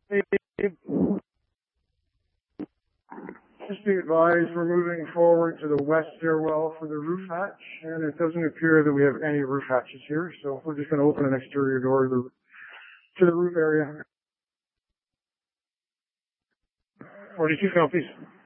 Just be advised, we're moving forward to the west stairwell for the roof hatch, and it doesn't appear that we have any roof hatches here, so we're just going to open an exterior door to the roof area. 42 count, please.